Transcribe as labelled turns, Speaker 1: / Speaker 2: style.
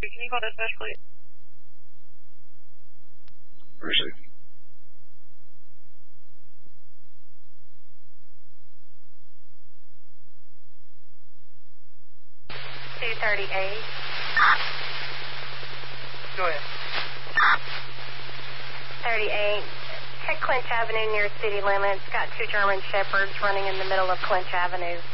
Speaker 1: Can you call dispatch, please?
Speaker 2: Receive.
Speaker 3: 238.
Speaker 1: Go ahead.
Speaker 3: 38. Check Clinch Avenue near city limits. Got two German Shepherds running in the middle of Clinch Avenue.